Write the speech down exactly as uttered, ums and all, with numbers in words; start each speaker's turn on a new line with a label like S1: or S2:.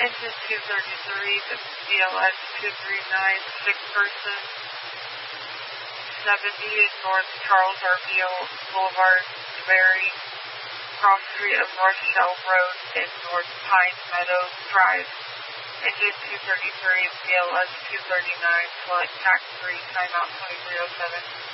S1: Engine two thirty-three, this is B L S two three nine, sick person, seventy North Charles R. Beale Boulevard, DeBary, cross street of Rochelle Road in North Pine Meadows Drive. Engine two thirty-three, B L S two thirty-nine, select tax three, timeout twenty-three oh seven.